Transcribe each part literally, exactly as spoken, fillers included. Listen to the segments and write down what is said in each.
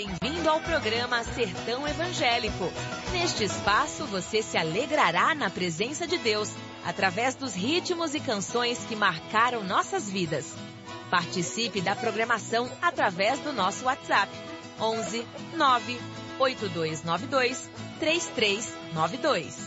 bem-vindo ao programa Sertão Evangélico. Neste espaço, você se alegrará na presença de Deus, através dos ritmos e canções que marcaram nossas vidas. Participe da programação através do nosso WhatsApp, onze nove oito dois nove dois três três nove dois.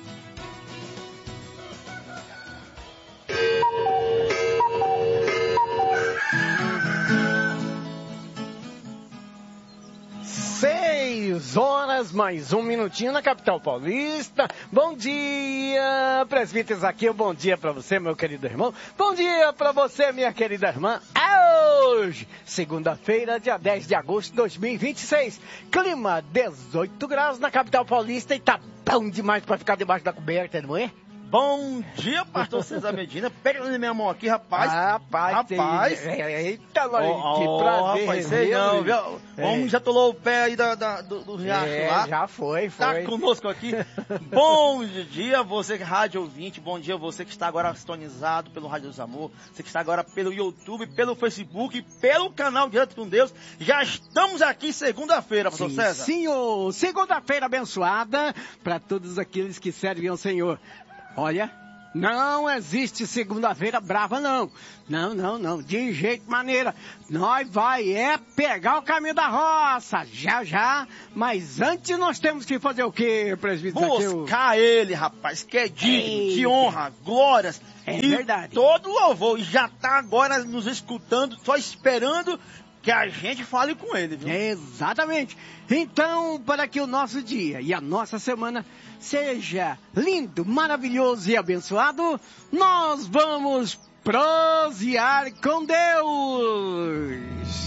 Seis horas, mais um minutinho na capital paulista. Bom dia, presbítero Zaqueu, bom dia para você, meu querido irmão. Bom dia para você, minha querida irmã. É hoje, segunda-feira, dia dez de agosto de dois mil e vinte e seis. Clima dezoito graus na capital paulista e tá bom demais para ficar debaixo da coberta, não é? Bom dia, pastor César Medina. Pega na minha mão aqui, rapaz. Rapaz, rapaz. Eita, nós, oh, que oh, prazer. Rapaz, sei não, viu? O homem já tolou o pé aí da, da, do, do riacho é, lá. Já foi, foi. Tá conosco aqui. Bom dia, você que é rádio ouvinte. Bom dia, você que está agora sintonizado pelo Rádio dos Amor. Você que está agora pelo YouTube, pelo Facebook, pelo canal Direto com Deus. Já estamos aqui segunda-feira, pastor Sim, César. Senhor, segunda-feira abençoada para todos aqueles que servem ao Senhor. Olha, não existe segunda-feira brava, não. Não, não, não. De jeito maneira. Nós vai é pegar o caminho da roça. Já, já. Mas antes nós temos que fazer o quê, presbítero? Buscar ele, rapaz, que é digno, de honra, glórias. É e verdade. Todo louvor. E já está agora nos escutando, só esperando que a gente fale com ele, viu? Exatamente. Então, para que o nosso dia e a nossa semana seja lindo, maravilhoso e abençoado, nós vamos prosear com Deus.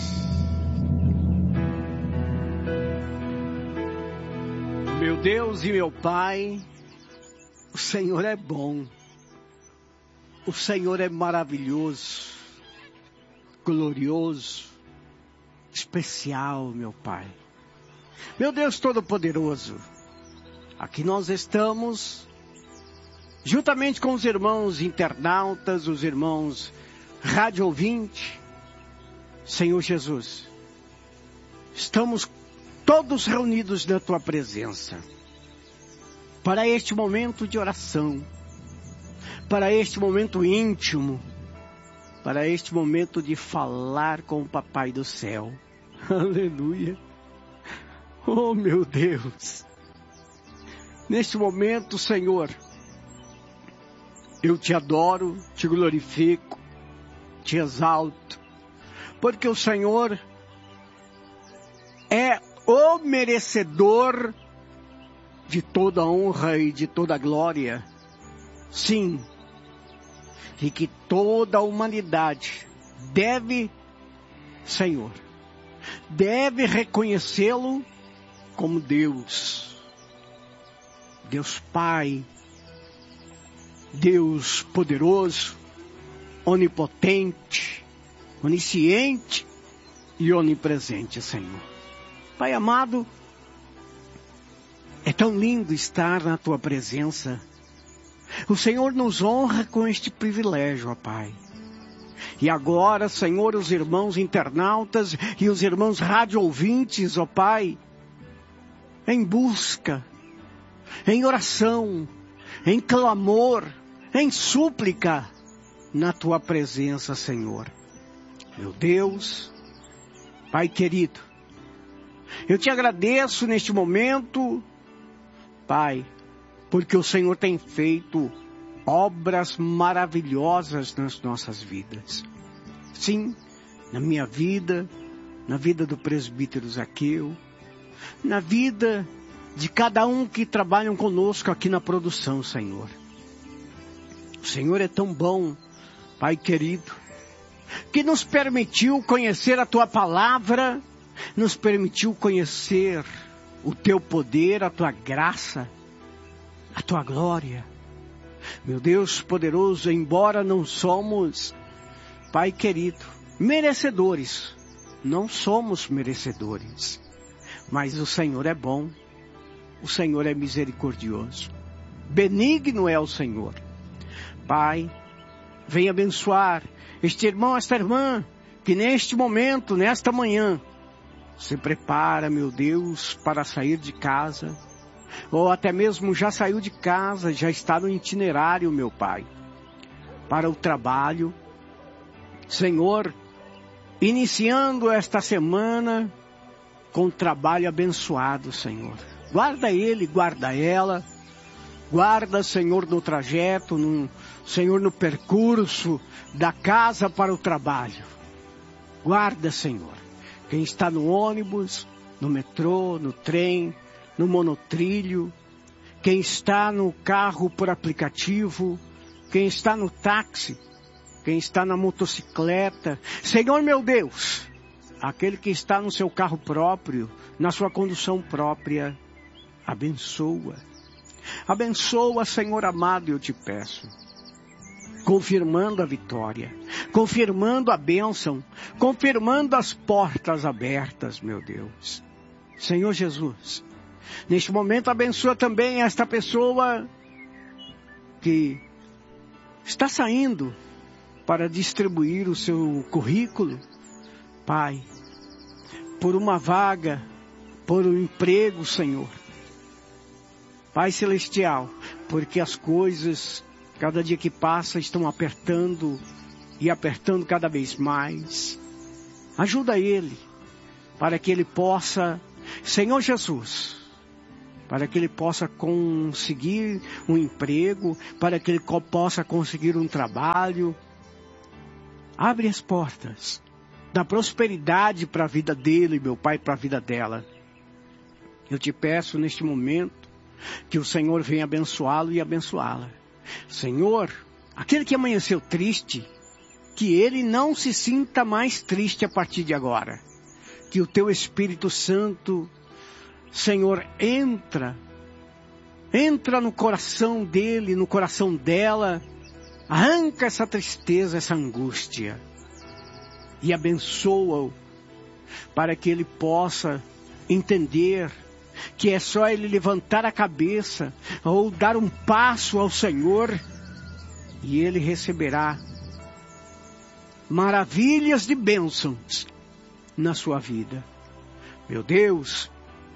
Meu Deus e meu Pai, o Senhor é bom, o Senhor é maravilhoso, glorioso, especial, meu Pai. Meu Deus Todo-Poderoso, aqui nós estamos, juntamente com os irmãos internautas, os irmãos rádio ouvinte, Senhor Jesus, estamos todos reunidos na Tua presença, para este momento de oração, para este momento íntimo, para este momento de falar com o Papai do Céu. Aleluia. Oh, meu Deus. Neste momento, Senhor, eu te adoro, te glorifico, te exalto, porque o Senhor é o merecedor de toda honra e de toda glória. Sim, e que toda a humanidade deve, Senhor, deve reconhecê-lo como Deus, Deus Pai, Deus poderoso, onipotente, onisciente e onipresente, Senhor. Pai amado, é tão lindo estar na Tua presença. O Senhor nos honra com este privilégio, ó Pai. E agora, Senhor, os irmãos internautas e os irmãos rádio ouvintes, ó Pai, em busca, em oração, em clamor, em súplica, na Tua presença, Senhor. Meu Deus, Pai querido, eu te agradeço neste momento, Pai, porque o Senhor tem feito obras maravilhosas nas nossas vidas. Sim, na minha vida, na vida do presbítero Zaqueu, na vida de cada um que trabalham conosco aqui na produção, Senhor. O Senhor é tão bom, Pai querido, que nos permitiu conhecer a Tua palavra, nos permitiu conhecer o Teu poder, a Tua graça, a Tua glória. Meu Deus poderoso, embora não somos, Pai querido, merecedores, não somos merecedores, mas o Senhor é bom, o Senhor é misericordioso, benigno é o Senhor. Pai, venha abençoar este irmão, esta irmã, que neste momento, nesta manhã, se prepara, meu Deus, para sair de casa, ou até mesmo já saiu de casa, já está no itinerário, meu Pai, para o trabalho. Senhor, iniciando esta semana com trabalho abençoado, Senhor. Guarda ele, guarda ela, guarda, Senhor, no trajeto, no, Senhor, no percurso da casa para o trabalho. Guarda, Senhor, quem está no ônibus, no metrô, no trem, no monotrilho, quem está no carro por aplicativo, quem está no táxi, quem está na motocicleta. Senhor meu Deus, aquele que está no seu carro próprio, na sua condução própria, abençoa. Abençoa, Senhor amado, eu te peço. Confirmando a vitória, confirmando a bênção, confirmando as portas abertas, meu Deus. Senhor Jesus, neste momento abençoa também esta pessoa que está saindo para distribuir o seu currículo, Pai, por uma vaga, por um emprego, Senhor. Pai Celestial, porque as coisas, cada dia que passa, estão apertando e apertando cada vez mais. Ajuda ele, para que ele possa, Senhor Jesus, para que ele possa conseguir um emprego, para que ele possa conseguir um trabalho. Abre as portas da prosperidade para a vida dele, meu Pai, para a vida dela. Eu te peço neste momento que o Senhor venha abençoá-lo e abençoá-la. Senhor, aquele que amanheceu triste, que ele não se sinta mais triste a partir de agora. Que o teu Espírito Santo, Senhor, entra, entra no coração dele, no coração dela, arranca essa tristeza, essa angústia e abençoa-o para que ele possa entender que é só ele levantar a cabeça ou dar um passo ao Senhor e ele receberá maravilhas de bênçãos na sua vida. Meu Deus,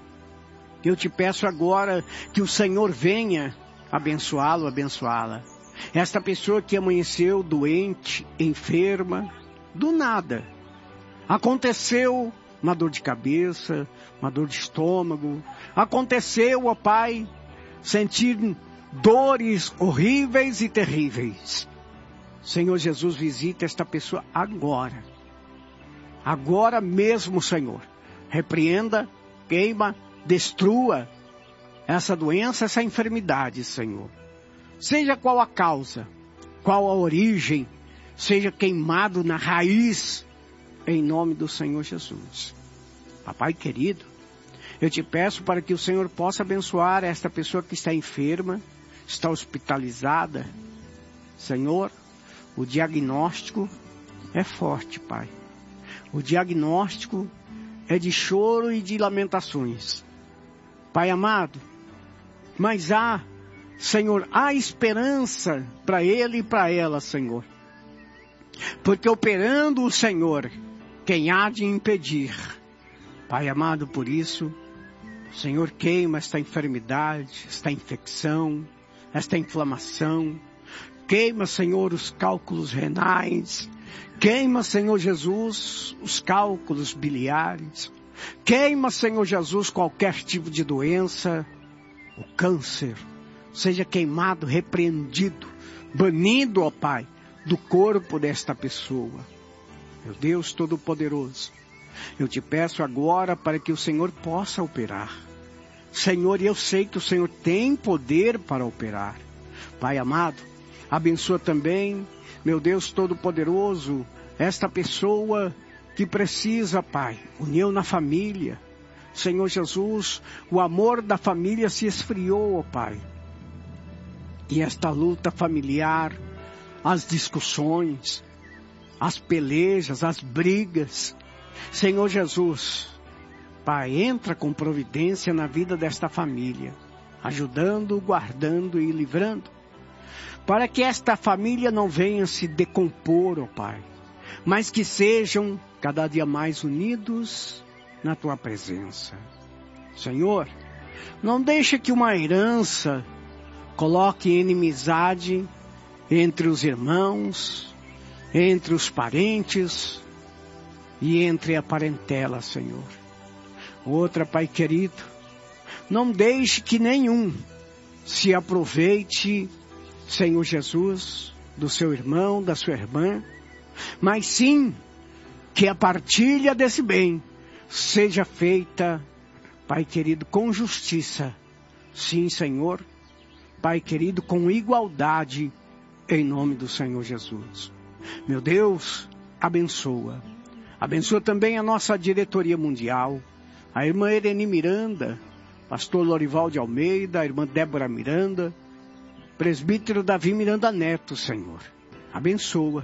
eu te peço agora que o Senhor venha abençoá-lo, abençoá-la. Esta pessoa que amanheceu doente, enferma, do nada, aconteceu uma dor de cabeça, uma dor de estômago, aconteceu, ó Pai, sentir dores horríveis e terríveis. Senhor Jesus, visita esta pessoa agora. Agora mesmo, Senhor. Repreenda, queima, destrua essa doença, essa enfermidade, Senhor. Seja qual a causa, qual a origem, seja queimado na raiz, em nome do Senhor Jesus. Papai querido, eu te peço para que o Senhor possa abençoar esta pessoa que está enferma, está hospitalizada. Senhor, o diagnóstico é forte, Pai. O diagnóstico é de choro e de lamentações. Pai amado, mas há, Senhor, há esperança para ele e para ela, Senhor. Porque operando o Senhor, quem há de impedir? Pai amado, por isso, Senhor, queima esta enfermidade, esta infecção, esta inflamação. Queima, Senhor, os cálculos renais. Queima, Senhor Jesus, os cálculos biliares. Queima, Senhor Jesus, qualquer tipo de doença. O câncer seja queimado, repreendido, banido, ó Pai, do corpo desta pessoa. Meu Deus Todo-Poderoso, eu te peço agora para que o Senhor possa operar. Senhor, eu sei que o Senhor tem poder para operar. Pai amado, abençoa também, meu Deus Todo-Poderoso, esta pessoa que precisa, Pai, união na família. Senhor Jesus, o amor da família se esfriou, ó Pai. E esta luta familiar, as discussões, as pelejas, as brigas. Senhor Jesus, Pai, entra com providência na vida desta família, ajudando, guardando e livrando, para que esta família não venha se decompor, ó Pai, mas que sejam cada dia mais unidos na tua presença. Senhor, não deixa que uma herança coloque inimizade entre os irmãos, entre os parentes e entre a parentela, Senhor. Outra, Pai querido, não deixe que nenhum se aproveite, Senhor Jesus, do seu irmão, da sua irmã, mas sim que a partilha desse bem seja feita, Pai querido, com justiça. Sim, Senhor, Pai querido, com igualdade, em nome do Senhor Jesus. Meu Deus, abençoa. Abençoa também a nossa diretoria mundial, a irmã Ereni Miranda, pastor Lorival de Almeida, a irmã Débora Miranda, presbítero Davi Miranda Neto, Senhor. Abençoa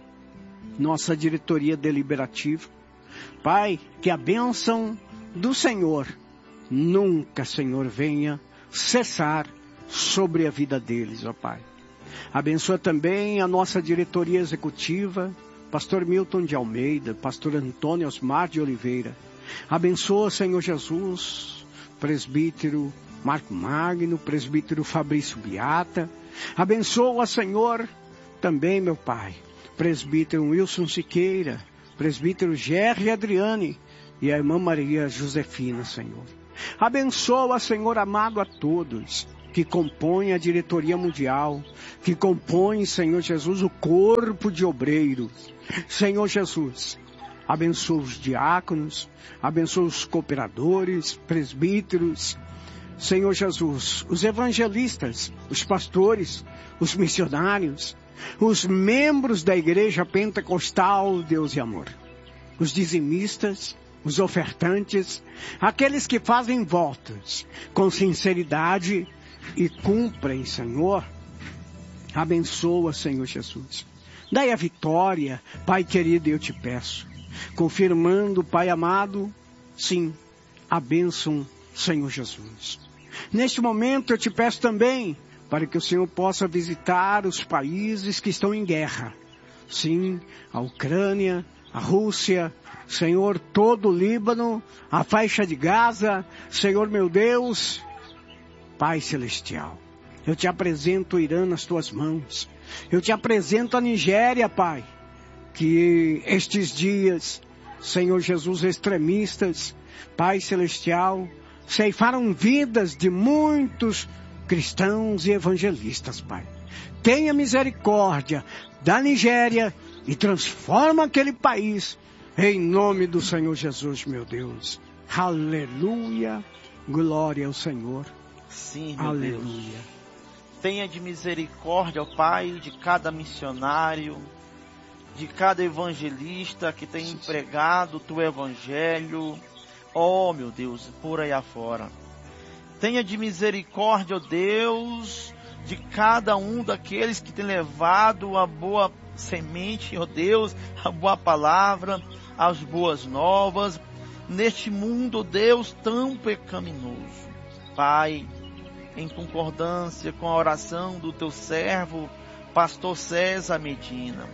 nossa diretoria deliberativa. Pai, que a bênção do Senhor nunca, Senhor, venha cessar sobre a vida deles, ó Pai. Abençoa também a nossa diretoria executiva, pastor Milton de Almeida, pastor Antônio Osmar de Oliveira. Abençoa, Senhor Jesus, presbítero Marco Magno, presbítero Fabrício Beata. Abençoa, Senhor, também, meu Pai, presbítero Wilson Siqueira, presbítero Gerry Adriane e a irmã Maria Josefina, Senhor. Abençoa, Senhor amado, a todos que compõem a diretoria mundial, que compõem, Senhor Jesus, o corpo de obreiros. Senhor Jesus, abençoa os diáconos, abençoa os cooperadores, presbíteros. Senhor Jesus, os evangelistas, os pastores, os missionários, os membros da igreja pentecostal, Deus e amor, os dizimistas, os ofertantes, aqueles que fazem votos com sinceridade e cumprem, Senhor. Abençoa, Senhor Jesus. Dai a vitória, Pai querido, eu te peço. Confirmando, Pai amado, sim, a bênção, Senhor Jesus. Neste momento eu te peço também para que o Senhor possa visitar os países que estão em guerra. Sim, a Ucrânia, a Rússia, Senhor, todo o Líbano, a faixa de Gaza, Senhor meu Deus, Pai celestial. Eu te apresento o Irã nas tuas mãos. Eu te apresento a Nigéria, Pai, que estes dias, Senhor Jesus, extremistas, Pai celestial, ceifaram vidas de muitos cristãos e evangelistas, Pai. Tenha misericórdia da Nigéria e transforma aquele país em nome do Senhor Jesus, meu Deus. Aleluia, glória ao Senhor. Sim, meu Aleluia. Deus. Tenha de misericórdia, ó Pai, de cada missionário, de cada evangelista que tem empregado o teu evangelho. Oh, meu Deus, por aí afora. Tenha de misericórdia, ó Deus, de cada um daqueles que tem levado a boa semente, ó Deus, a boa palavra, as boas novas, neste mundo, ó Deus, tão pecaminoso. Pai, em concordância com a oração do teu servo, pastor César Medina,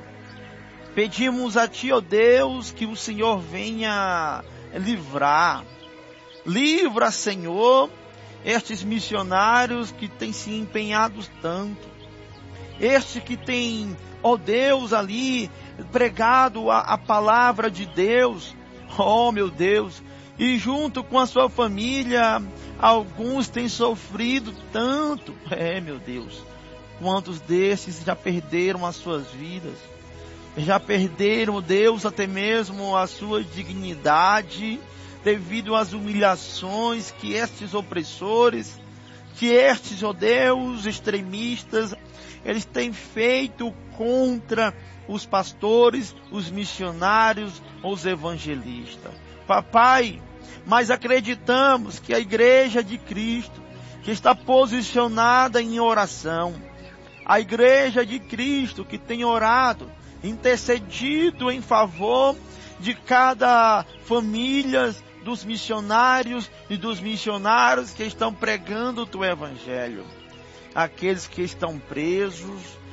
pedimos a ti, ó Deus, que o Senhor venha livrar. Livra, Senhor, estes missionários que têm se empenhado tanto. Este que tem, ó Deus, ali pregado a, a palavra de Deus. Oh, meu Deus. E junto com a sua família, alguns têm sofrido tanto. É, meu Deus. Quantos desses já perderam as suas vidas? Já perderam, Deus, até mesmo a sua dignidade, devido às humilhações que estes opressores, que estes, ó Deus, extremistas, eles têm feito contra os pastores, os missionários, os evangelistas. Papai, mas acreditamos que a igreja de Cristo, que está posicionada em oração, a igreja de Cristo que tem orado, intercedido em favor de cada família dos missionários e dos missionários que estão pregando o teu evangelho. Aqueles que estão presos,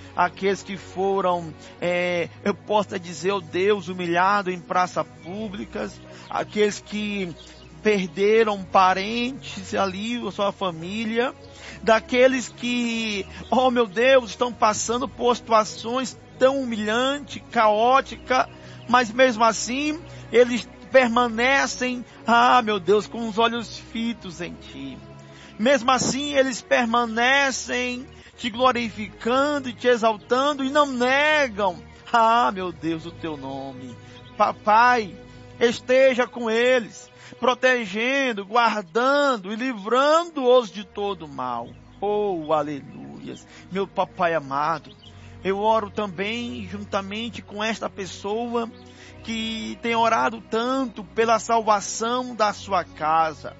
aqueles que foram, é, eu posso dizer, oh Deus, humilhados em praças públicas, aqueles que perderam parentes ali, a sua família, daqueles que, oh meu Deus, estão passando por situações tão humilhantes, caóticas, mas mesmo assim, eles permanecem, ah meu Deus, com os olhos fitos em Ti. Mesmo assim, eles permanecem te glorificando e te exaltando e não negam, ah meu Deus, o Teu nome. Papai, esteja com eles, protegendo, guardando e livrando-os de todo mal. Oh, aleluias. Meu papai amado, eu oro também juntamente com esta pessoa que tem orado tanto pela salvação da sua casa,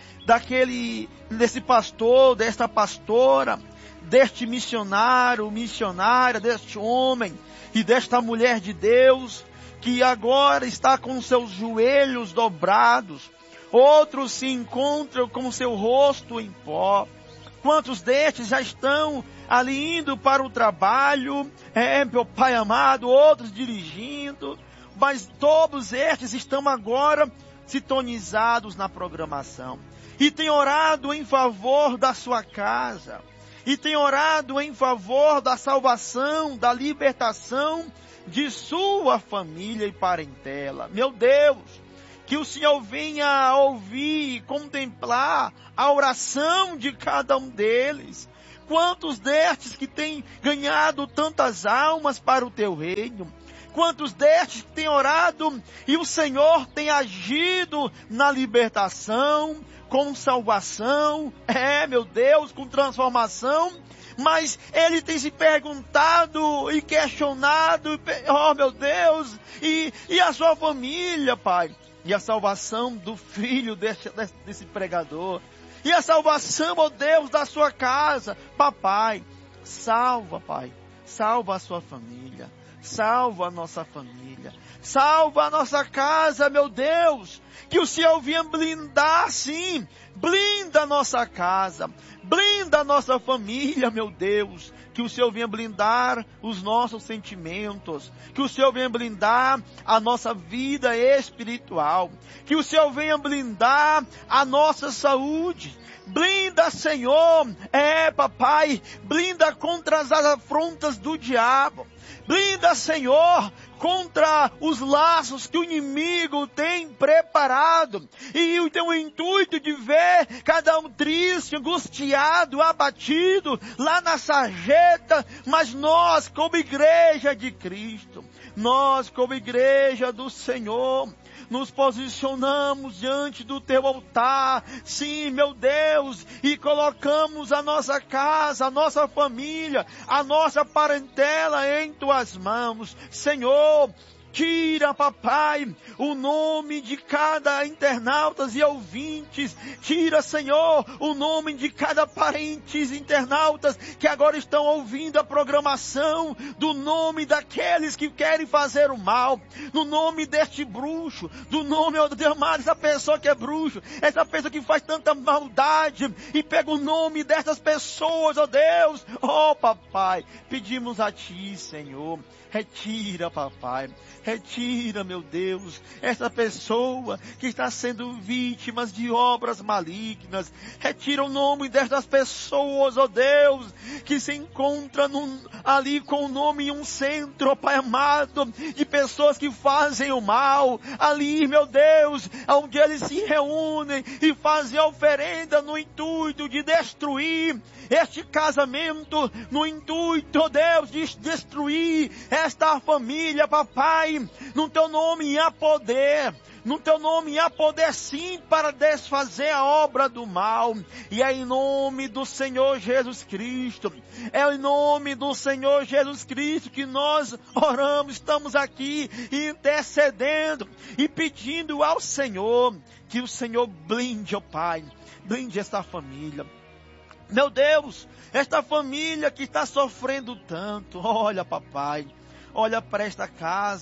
daquele, desse pastor, desta pastora, deste missionário, missionária, deste homem e desta mulher de Deus, que agora está com seus joelhos dobrados, outros se encontram com seu rosto em pó. Quantos destes já estão ali indo para o trabalho, é, meu Pai amado, outros dirigindo, mas todos estes estão agora sintonizados na programação. E tem orado em favor da sua casa, e tem orado em favor da salvação, da libertação de sua família e parentela. Meu Deus, que o Senhor venha ouvir e contemplar a oração de cada um deles. Quantos destes que têm ganhado tantas almas para o Teu reino? Quantos destes que têm orado e o Senhor tem agido na libertação, com salvação, é, meu Deus, com transformação, mas ele tem se perguntado e questionado, oh meu Deus, e, e a sua família, Pai, e a salvação do filho desse, desse, desse pregador, e a salvação, oh Deus, da sua casa. Papai, salva, Pai, salva a sua família, salva a nossa família, salva a nossa casa, meu Deus, que o Senhor venha blindar, sim, blinda a nossa casa, blinda a nossa família, meu Deus, que o Senhor venha blindar os nossos sentimentos, que o Senhor venha blindar a nossa vida espiritual, que o Senhor venha blindar a nossa saúde. Blinda, Senhor, é, papai, blinda contra as afrontas do diabo. Blinda, Senhor, contra os laços que o inimigo tem preparado. E tem o intuito de ver cada um triste, angustiado, abatido, lá na sarjeta. Mas nós, como igreja de Cristo, nós, como igreja do Senhor, nos posicionamos diante do Teu altar, sim, meu Deus, e colocamos a nossa casa, a nossa família, a nossa parentela em Tuas mãos. Senhor, tira, papai, o nome de cada internautas e ouvintes. Tira, Senhor, o nome de cada parentes internautas que agora estão ouvindo a programação, do nome daqueles que querem fazer o mal, no nome deste bruxo, do nome, ó Deus amado, essa pessoa que é bruxo, essa pessoa que faz tanta maldade, e pega o nome dessas pessoas, ó Deus, ó papai, pedimos a Ti, Senhor, retira, papai, retira, meu Deus, essa pessoa que está sendo vítima de obras malignas. Retira o nome destas pessoas, ó Deus, que se encontra num, ali com o nome em um centro, ó Pai amado, de pessoas que fazem o mal. Ali, meu Deus, onde eles se reúnem e fazem oferenda no intuito de destruir este casamento, no intuito, ó Deus, de destruir esta família, papai. No Teu nome há poder, no Teu nome há poder sim para desfazer a obra do mal. E é em nome do Senhor Jesus Cristo, é em nome do Senhor Jesus Cristo que nós oramos, estamos aqui intercedendo e pedindo ao Senhor que o Senhor blinde, ó Pai, blinde esta família. Meu Deus, esta família que está sofrendo tanto, olha, papai, olha para esta casa,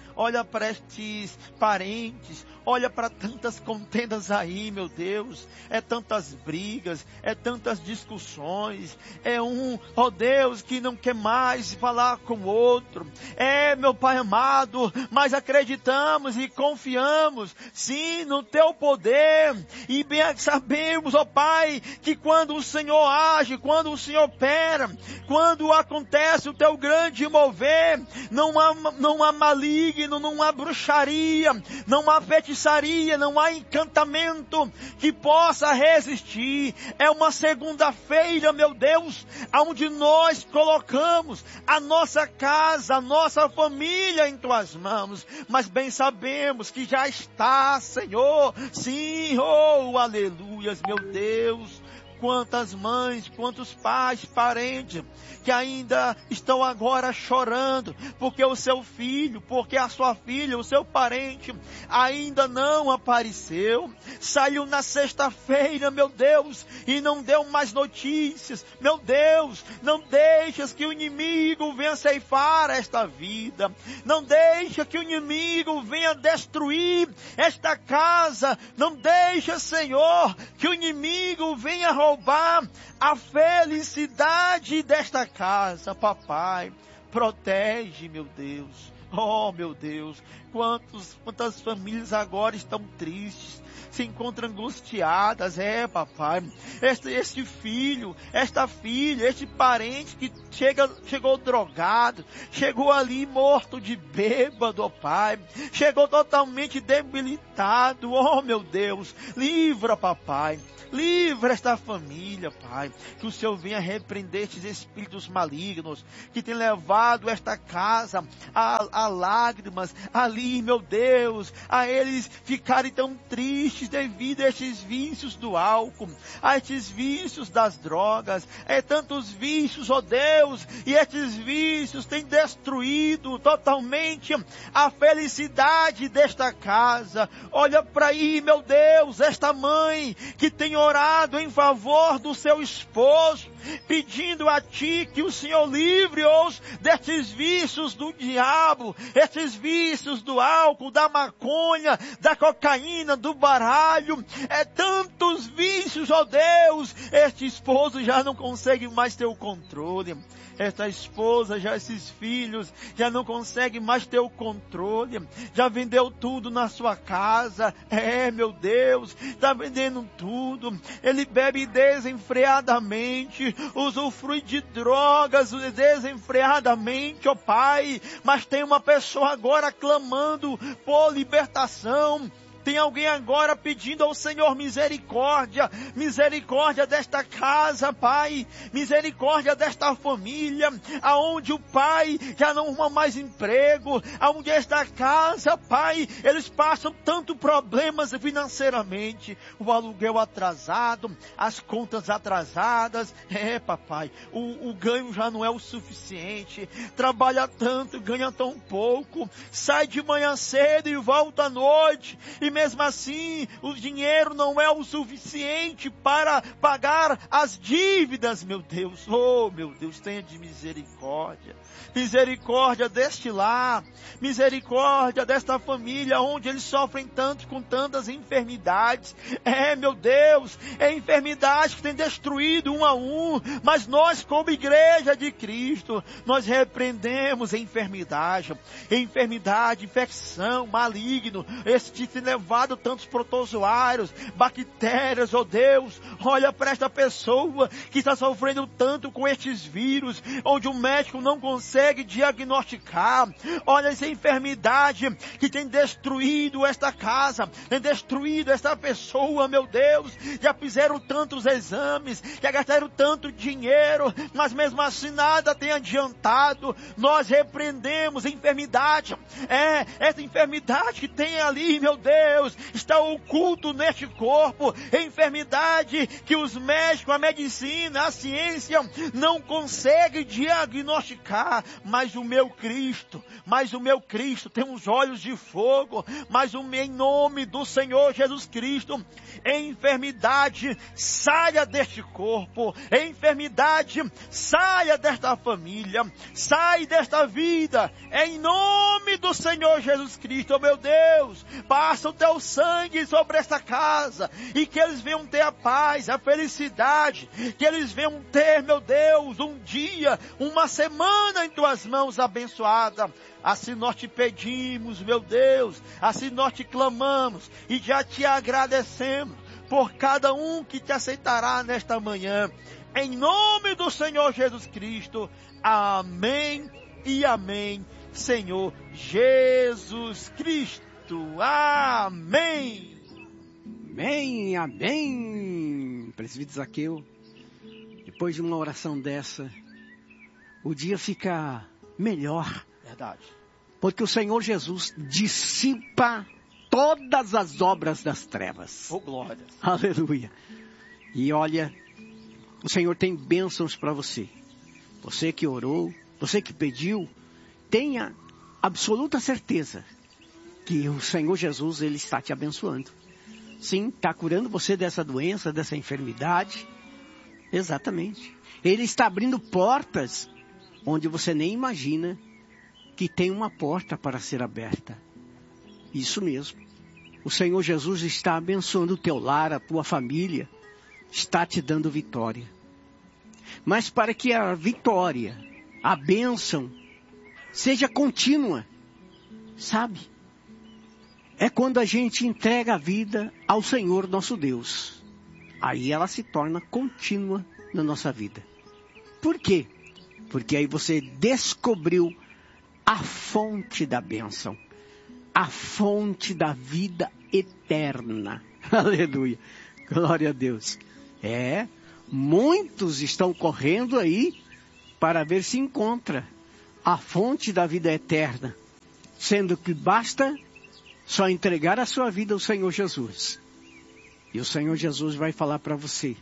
olha para estes parentes, olha para tantas contendas aí, meu Deus, é tantas brigas, é tantas discussões, é um, ó Deus, que não quer mais falar com o outro, é, meu Pai amado, mas acreditamos e confiamos, sim, no Teu poder, e bem sabemos, ó Pai, que quando o Senhor age, quando o Senhor opera, quando acontece o Teu grande mover, não há, não há maligno, não há bruxaria, não há feitiçaria, não há encantamento que possa resistir. É uma segunda-feira, meu Deus, onde nós colocamos a nossa casa, a nossa família em Tuas mãos, mas bem sabemos que já está, Senhor, sim, oh, aleluias, meu Deus. Quantas mães, quantos pais, parentes, que ainda estão agora chorando, porque o seu filho, porque a sua filha, o seu parente, ainda não apareceu. Saiu na sexta-feira, meu Deus, e não deu mais notícias. Meu Deus, não deixas que o inimigo venha ceifar esta vida. Não deixa que o inimigo venha destruir esta casa. Não deixa, Senhor, que o inimigo venha roubar roubar a felicidade desta casa, papai. Protege, meu Deus. Oh, meu Deus, quantos, quantas famílias agora estão tristes, se encontram angustiadas, é, papai. Este, este filho, esta filha, este parente que chega, chegou drogado, chegou ali morto de bêbado, oh, pai. Chegou totalmente debilitado, oh, meu Deus. Livra, papai. Livra esta família, Pai. Que o Senhor venha repreender estes espíritos malignos que tem levado esta casa a, a lágrimas ali, meu Deus, a eles ficarem tão tristes devido a estes vícios do álcool, a estes vícios das drogas, é tantos vícios, ó Deus, e estes vícios têm destruído totalmente a felicidade desta casa. Olha para aí, meu Deus, esta mãe que tem orado em favor do seu esposo, pedindo a Ti que o Senhor livre-os destes vícios do diabo, estes vícios do álcool, da maconha, da cocaína, do baralho, é tantos vícios, ó Deus, este esposo já não consegue mais ter o controle. Esta esposa, já esses filhos, já não consegue mais ter o controle, já vendeu tudo na sua casa, é, meu Deus, está vendendo tudo, ele bebe desenfreadamente, usufrui de drogas desenfreadamente, ó Pai, mas tem uma pessoa agora clamando por libertação. Tem alguém agora pedindo ao Senhor misericórdia, misericórdia desta casa, Pai, misericórdia desta família, aonde o pai já não arruma mais emprego, aonde esta casa, Pai, eles passam tanto problemas financeiramente, o aluguel atrasado, as contas atrasadas, é, papai, o, o ganho já não é o suficiente, trabalha tanto, ganha tão pouco, sai de manhã cedo e volta à noite, e mesmo assim, o dinheiro não é o suficiente para pagar as dívidas, meu Deus. Oh, meu Deus, tenha de misericórdia. Misericórdia deste lar. Misericórdia desta família, onde eles sofrem tanto com tantas enfermidades. É, meu Deus, é enfermidade que tem destruído um a um. Mas nós, como igreja de Cristo, nós repreendemos a enfermidade. Enfermidade, infecção, maligno, esse tipo de levado tantos protozoários, bactérias, oh Deus, olha para esta pessoa que está sofrendo tanto com estes vírus, onde o médico não consegue diagnosticar, olha essa enfermidade que tem destruído esta casa, tem destruído esta pessoa, meu Deus, já fizeram tantos exames, já gastaram tanto dinheiro, mas mesmo assim nada tem adiantado. Nós repreendemos a enfermidade, é, essa enfermidade que tem ali, meu Deus, Deus, está oculto neste corpo, enfermidade que os médicos, a medicina, a ciência não conseguem diagnosticar, mas o meu Cristo, mas o meu Cristo tem uns olhos de fogo, mas o em nome do Senhor Jesus Cristo, enfermidade, saia deste corpo, enfermidade, saia desta família, sai desta vida, em nome do Senhor Jesus Cristo, oh meu Deus, passa o teu sangue sobre esta casa, e que eles venham ter a paz, a felicidade, que eles venham ter, meu Deus, um dia, uma semana em tuas mãos abençoada. Assim nós te pedimos, meu Deus, assim nós te clamamos e já te agradecemos por cada um que te aceitará nesta manhã. Em nome do Senhor Jesus Cristo, amém e amém, Senhor Jesus Cristo, amém. Amém, amém. Presbítero Zaqueu, depois de uma oração dessa, o dia fica melhor. Verdade. Porque o Senhor Jesus dissipa todas as obras das trevas. Oh, glória. Aleluia. E olha, o Senhor tem bênçãos para você. Você que orou, você que pediu, tenha absoluta certeza que o Senhor Jesus, Ele está te abençoando. Sim, está curando você dessa doença, dessa enfermidade. Exatamente. Ele está abrindo portas onde você nem imagina que tem uma porta para ser aberta. Isso mesmo. O Senhor Jesus está abençoando o teu lar, a tua família, está te dando vitória. Mas para que a vitória, a bênção, seja contínua, sabe? É quando a gente entrega a vida ao Senhor nosso Deus. Aí ela se torna contínua na nossa vida. Por quê? Porque aí você descobriu a fonte da bênção, a fonte da vida eterna. Aleluia. Glória a Deus. É, muitos estão correndo aí para ver se encontra a fonte da vida eterna, sendo que basta só entregar a sua vida ao Senhor Jesus. E o Senhor Jesus vai falar para você: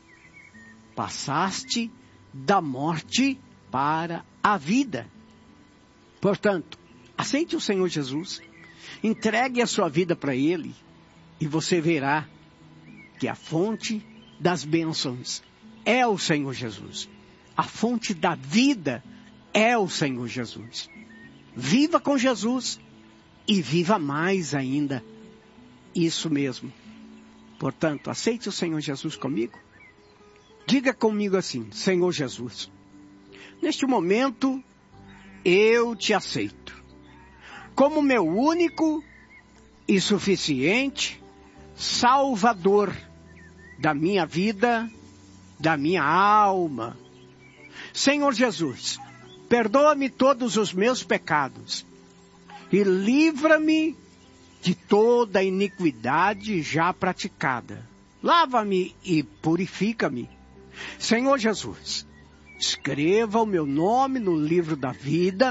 passaste da morte para a vida. Portanto, aceite o Senhor Jesus, entregue a sua vida para Ele, e você verá que a fonte das bênçãos é o Senhor Jesus. A fonte da vida é o Senhor Jesus. Viva com Jesus e viva mais ainda. Isso mesmo. Portanto, aceite o Senhor Jesus comigo. Diga comigo assim: Senhor Jesus, neste momento eu te aceito como meu único e suficiente Salvador da minha vida, da minha alma. Senhor Jesus, perdoa-me todos os meus pecados e livra-me de toda iniquidade já praticada. Lava-me e purifica-me. Senhor Jesus, escreva o meu nome no livro da vida,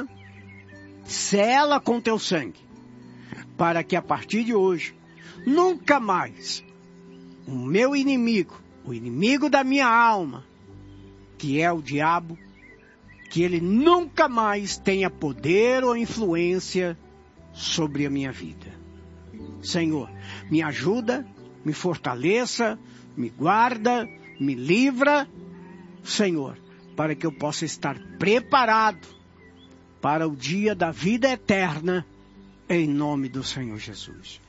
sela com teu sangue, para que a partir de hoje, nunca mais, o meu inimigo, o inimigo da minha alma, que é o diabo, que ele nunca mais tenha poder ou influência sobre a minha vida. Senhor, me ajuda, me fortaleça, me guarda, me livra, Senhor, para que eu possa estar preparado para o dia da vida eterna, em nome do Senhor Jesus.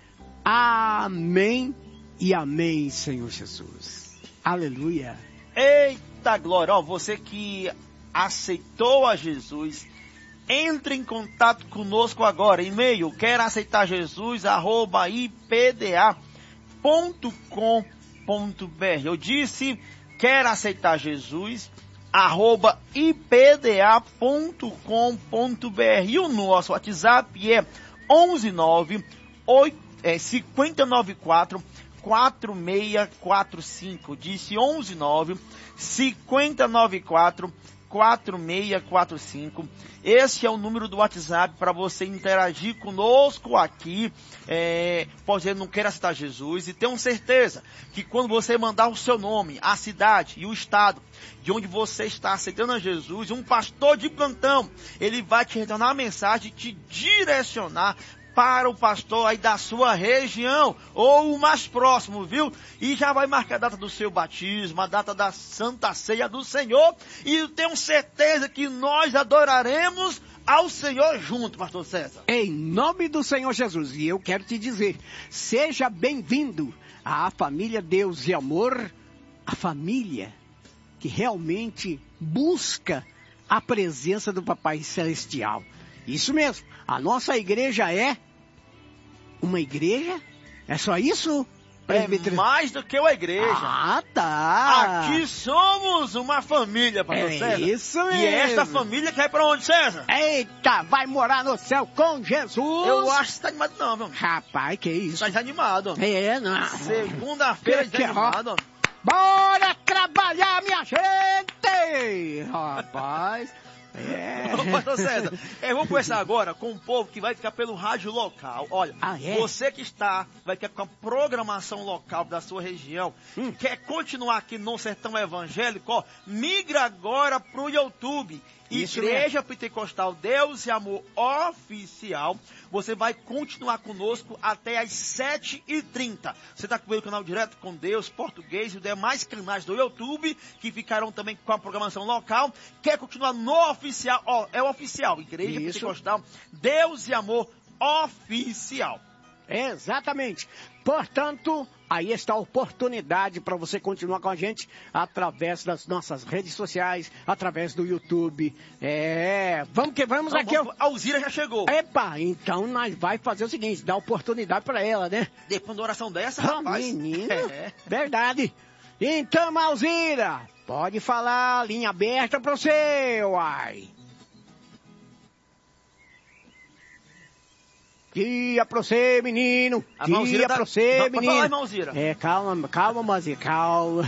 Amém e amém, Senhor Jesus. Aleluia. Eita glória, ó, você que aceitou a Jesus, entre em contato conosco agora, e-mail, quer aceitar Jesus, arroba i p d a ponto com ponto b r. Eu disse, quer aceitar Jesus, arroba i p d a ponto com ponto b r. E o nosso WhatsApp é onze nove cinco nove quatro quatro seis quatro cinco. Disse onze nove cinco nove quatro quatro seis quatro cinco. Esse é o número do WhatsApp para você interagir conosco aqui. É, pode ser, não queira citar Jesus, e tenham certeza que quando você mandar o seu nome, a cidade e o estado de onde você está aceitando a Jesus, um pastor de plantão, ele vai te retornar a mensagem e te direcionar para o pastor aí da sua região, ou o mais próximo, viu? E já vai marcar a data do seu batismo, a data da Santa Ceia do Senhor, e eu tenho certeza que nós adoraremos ao Senhor junto, pastor César. Em nome do Senhor Jesus, e eu quero te dizer, seja bem-vindo à família Deus e Amor, a família que realmente busca a presença do Papai Celestial. Isso mesmo, a nossa igreja é uma igreja? É só isso? É mais do que uma igreja. Ah, tá. Aqui somos uma família, pastor é César. Isso mesmo. E é esta família que vai pra onde, César? Eita, vai morar no céu com Jesus. Eu acho que você tá animado não, viu? Rapaz, que isso? Tá desanimado. É, não. Segunda-feira Que que é, desanimado. Bora trabalhar, minha gente! Rapaz... É. Ô, pastor César, eu vou começar agora com um povo que vai ficar pelo rádio local. Olha, ah, é? você que está, vai ficar com a programação local da sua região, hum. quer continuar aqui no Sertão Evangélico, ó, migra agora pro YouTube. Isso Igreja mesmo. Pentecostal Deus e Amor Oficial. Você vai continuar conosco até às sete e trinta. Você está com o canal Direto com Deus, Português e os demais canais do YouTube, que ficarão também com a programação local. Quer continuar no oficial? Ó, é o oficial. Igreja Isso. Pentecostal Deus e Amor Oficial. Exatamente. Portanto, aí está a oportunidade para você continuar com a gente através das nossas redes sociais, através do YouTube. É, vamos que vamos Não, aqui. vamos, a Alzira já chegou. Epa, então nós vai fazer o seguinte, dar oportunidade para ela, né? Depois de uma oração dessa, Ah, rapaz. menino, É. verdade. Então, Alzira, pode falar, linha aberta para você, uai. Dia pra você, menino. A Dia tá... pra você, Não, menino. falar, irmãozira. É, calma, calma, irmãzinha, calma.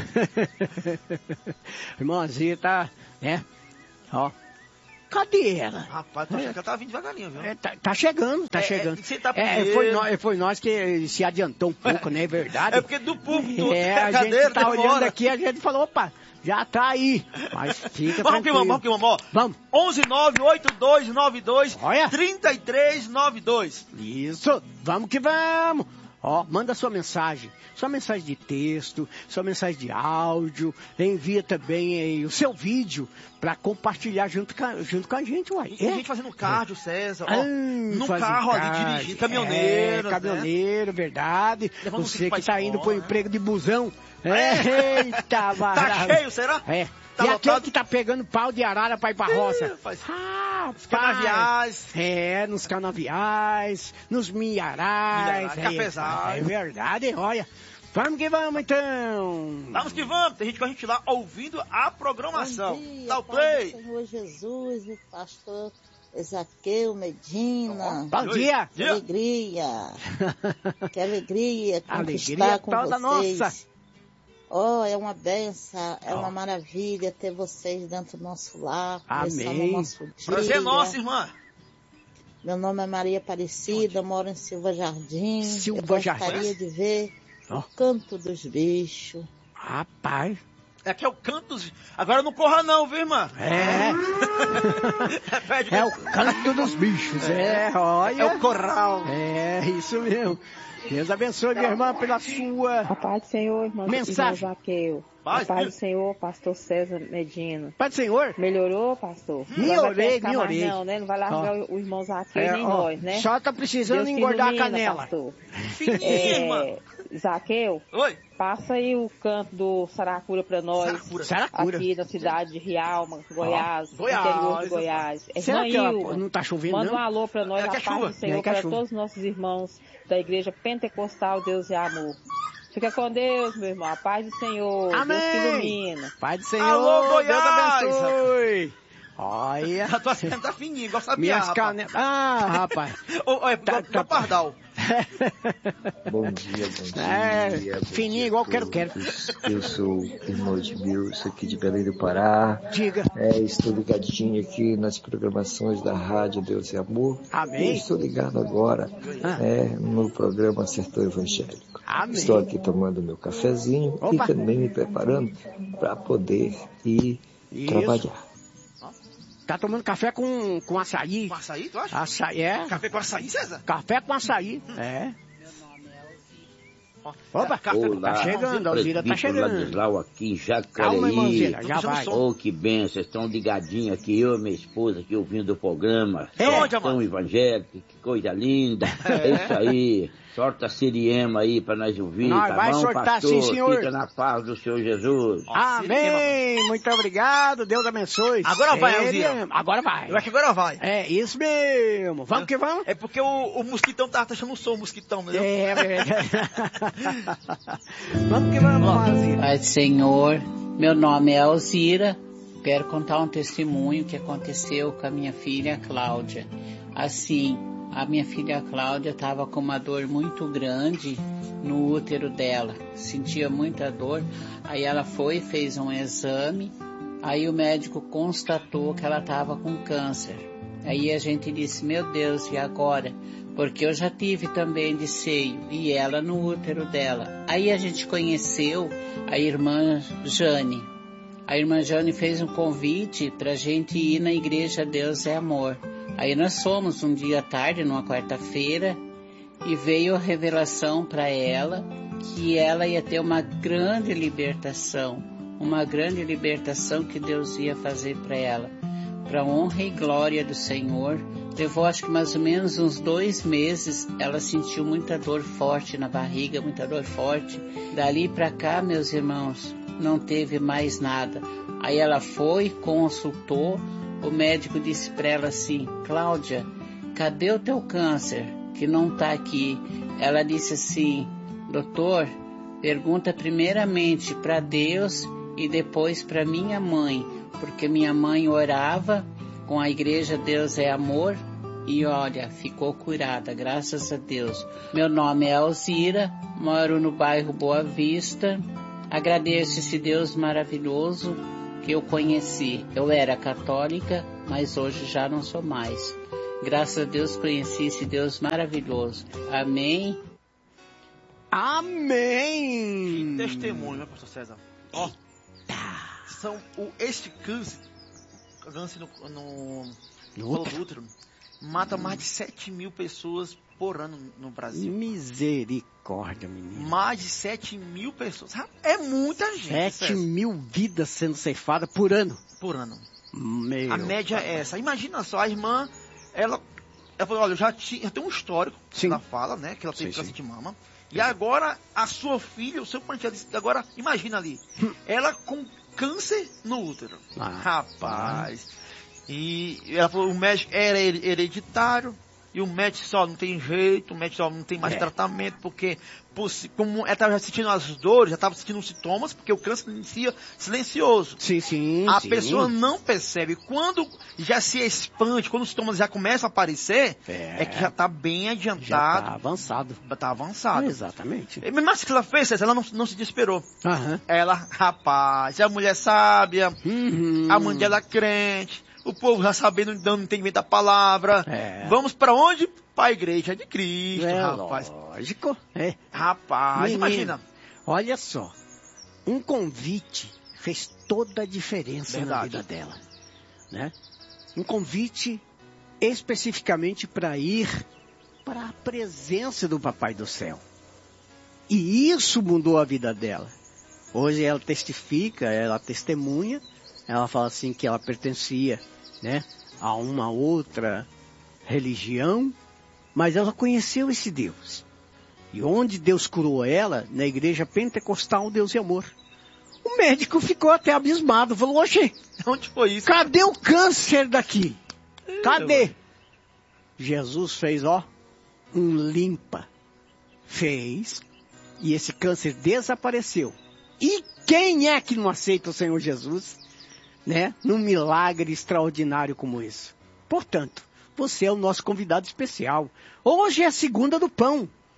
Irmãzinha tá, né? Ó. Cadê ela? Rapaz, tô achando que ela tá vindo devagarinho, viu? É, tá, tá chegando, tá É, chegando. é, você tá é, foi nós, foi nós que se adiantou um pouco, né? É verdade. É porque do público, é, a a cadeira gente tá demora. olhando aqui, a gente falou, opa, já tá aí. Mas fica Vamos que vamos, vamos que vamos, ó. Vamos. onze nove oito dois nove dois Olha. três três nove dois. Isso, vamos que vamos. Ó, manda sua mensagem, sua mensagem de texto, sua mensagem de áudio, envia também aí, o seu vídeo para compartilhar junto com, junto com a gente, uai. Tem é? gente fazendo cardio, César, ó, Ah, no faz carro cardio, ali dirigindo, caminhoneiro, é, caminhoneiro, verdade. Levando Você filho pra que tá escola, indo pro né? emprego de busão. É, eita, Tá maravilha. cheio, será? É. Tá e aquele lotado? que tá pegando pau de arara pra ir pra roça. Ih, faz- Ah, Os canaviais. É, nos canaviais, nos milharais. Milharais, é, cafezais. É verdade, olha. Vamos que vamos, então. Vamos que vamos, tem gente com a gente lá ouvindo a programação. Bom dia, Dá o Pai play. do Senhor Jesus, o pastor Ezaqueu Medina. Bom dia. Que alegria, que alegria conquistar Alegria com toda vocês. nossa. Oh, é uma benção, é Oh. uma maravilha ter vocês dentro do nosso lar, começando Amém. o nosso dia. Prazer é nosso, irmã. Meu nome é Maria Aparecida, moro em Silva Jardim. Silva Eu gostaria Jardim. de ver Oh. o canto dos bichos. Rapaz. Aqui é o canto dos... Agora não corra não, viu, irmã? É. Pede- É o canto dos bichos. É, olha. É o corral. É, isso mesmo. Deus abençoe, minha irmã, pela sua A paz do Senhor, irmão, Mensagem. irmão Zaqueu. Paz, A paz do filho. Senhor, pastor César Medina. Pai do Senhor. Melhorou, pastor? Me Não vai orei, pescar me mais orei. Não, né? Não vai largar o irmão Zaqueu É, nem ó, nós, né? só tá precisando Deus te engordar a ilumina, canela. pastor. Fininha, irmã. É, Zaqueu, Oi. passa aí o canto do Saracura pra nós. Saracura. Saracura. Aqui na cidade de Rialma, Goiás, Goiás. interior de Goiás. É Será que irmã ela- Ilma. não tá chovendo, Manda não? um alô pra nós, É que a é paz chuva. do Senhor, É que é para chuva. todos os nossos irmãos da Igreja Pentecostal Deus e Amor. Fica com Deus, meu irmão. A paz do Senhor. Amém. Deus te ilumina. Pai do Senhor, Alô, Goiás. Deus abençoe. Olha, A tua cena tá fininha, igual sabiá, minhas rapaz. canelas. Ah, rapaz. Ô, ô, é Tá- do, tá- do pardal. Bom dia, bom dia. É, bom fininho dia igual a quero, quero. todos. Eu sou o irmão Edmilson, aqui de Belém do Pará. Diga. É, estou ligadinho aqui nas programações da Rádio Deus e Amor. Amém. E estou ligado agora Ah. é, no programa Sertão Evangélico. Amém. Estou aqui tomando meu cafezinho Opa. e também me preparando para poder ir Isso. trabalhar. Tá tomando café com, com açaí. Com açaí, tu acha? Açaí, é. Café com açaí, César? Café com açaí, é. Ó, Opa, café com- Olá, tá chegando, a Alzira tá Presbítero chegando. Ladislau aqui, Calma, irmãozinha, Jacareí. já vai. Oh, que bem, vocês estão ligadinhos aqui, eu e minha esposa aqui ouvindo o programa. É. Onde, São amado? evangélico, que coisa linda. É isso aí. Sorta a Siriema aí pra nós ouvir, Nós tá vai bom, sortar pastor? sim, senhor. Fica na paz do Senhor Jesus. Ó, Amém! Muito obrigado, Deus abençoe. Agora vai, Sério? Alzira. Agora vai. Eu acho que agora vai. É isso mesmo. Vamos que vamos. É porque o, o mosquitão tá achando o som, o mosquitão, entendeu? É, verdade. Vamos que vamos, Alzira. Pai do Senhor, meu nome é Alzira. Quero contar um testemunho que aconteceu com a minha filha Cláudia. Assim, a minha filha Cláudia estava com uma dor muito grande no útero dela. Sentia muita dor. Aí ela foi, fez um exame. Aí o médico constatou que ela estava com câncer. Aí a gente disse, meu Deus, e agora? Porque eu já tive também de seio, e ela no útero dela. Aí a gente conheceu a irmã Jane. A irmã Jane fez um convite para a gente ir na igreja Deus é Amor. Aí nós fomos um dia à tarde, numa quarta-feira, e veio a revelação para ela que ela ia ter uma grande libertação, uma grande libertação que Deus ia fazer para ela. Para honra e glória do Senhor, levou acho que mais ou menos uns dois meses, ela sentiu muita dor forte na barriga, muita dor forte. Dali para cá, meus irmãos, não teve mais nada. Aí ela foi, consultou, o médico disse para ela assim, Cláudia, cadê o teu câncer, que não está aqui? Ela disse assim, doutor, pergunta primeiramente para Deus e depois para minha mãe, porque minha mãe orava com a igreja Deus é Amor e olha, ficou curada, graças a Deus. Meu nome é Alzira, moro no bairro Boa Vista. Agradeço esse Deus maravilhoso que eu conheci. Eu era católica, mas hoje já não sou mais. Graças a Deus conheci esse Deus maravilhoso. Amém. Amém. Testemunho, né, pastor César? Ó, são o, este câncer, câncer no, no, no colo do útero, mata mais de sete mil pessoas por ano no Brasil. Misericórdia, menino. Mais de sete mil pessoas. É muita gente. Sete César, mil vidas sendo ceifadas por ano. por ano. Meu A média é essa. Imagina só, a irmã, ela, ela falou, olha, eu já, tinha, já tenho um histórico, Sim. ela fala, né, que ela teve Sim, câncer sim. de mama. E agora, a sua filha, o seu pai, ela disse, agora, imagina ali, ela com câncer no útero. Ah. Rapaz. E ela falou, o médico era hereditário, e o médico só não tem jeito, o médico só não tem mais É. tratamento, porque como ela estava sentindo as dores, já estava sentindo os sintomas, porque o câncer inicia silencioso. Sim, sim, A sim. pessoa não percebe. Quando já se expande, quando os sintomas já começam a aparecer, é, É. que já está bem Já adiantado, tá avançado. está avançado. Exatamente. Mas o que ela fez, César, ela não, não se desesperou. Aham. Ela, rapaz, é a mulher sábia, Uhum. a mãe dela é crente, o povo já sabendo, dando entendimento da palavra. É. Vamos para onde? Para a igreja de Cristo, É rapaz. lógico. É. Rapaz, Menino, imagina. Olha só. Um convite fez toda a diferença na Verdade. vida dela. Né? Um convite especificamente para ir para a presença do Papai do Céu. E isso mudou a vida dela. Hoje ela testifica, ela testemunha, ela fala assim que ela pertencia, né, a uma outra religião, mas ela conheceu esse Deus. E onde Deus curou ela, na igreja pentecostal Deus e Amor. O médico ficou até abismado, falou, oxe, Onde foi isso? cadê o câncer daqui? Cadê? Jesus fez, ó, um limpa. Fez, e esse câncer desapareceu. E quem é que não aceita o Senhor Jesus, né, num milagre extraordinário como esse? Portanto, você é o nosso convidado especial. Hoje é a segunda do pão.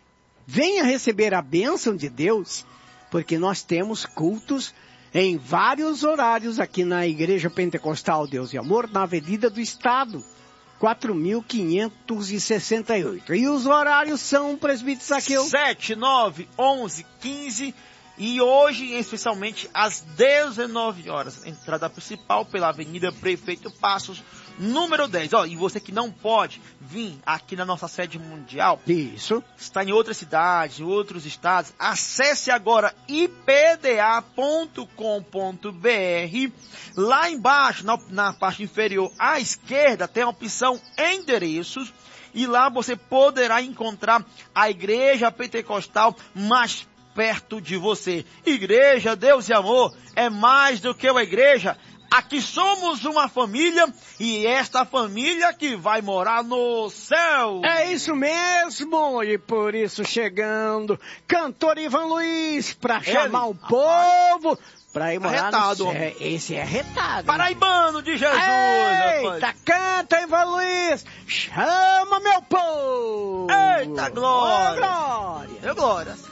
venha receber a bênção de Deus, porque nós temos cultos em vários horários aqui na Igreja Pentecostal Deus e Amor, na Avenida do Estado, quatro mil quinhentos e sessenta e oito. E os horários são, presbítero Zaqueu? sete, nove, onze, quinze e hoje, especialmente, às dezenove horas. Entrada principal pela Avenida Prefeito Passos, número dez. Ó, e você que não pode vir aqui na nossa sede mundial, isso, está em outras cidades, em outros estados, acesse agora i p d a ponto com ponto b r. Lá embaixo, na, na parte inferior à esquerda, tem a opção Endereços. E lá você poderá encontrar a Igreja Pentecostal mais perto de você. Igreja Deus e Amor é mais do que uma igreja. Aqui somos uma família e esta família que vai morar no céu. É isso mesmo, e por isso chegando, cantor Ivan Luiz, para chamar o povo para ir morar arretado, no céu. Esse é retado. Paraibano de Jesus. Eita, rapaz. canta Ivan Luiz, chama meu povo. Eita, glória. Oh, glória. Meu glória.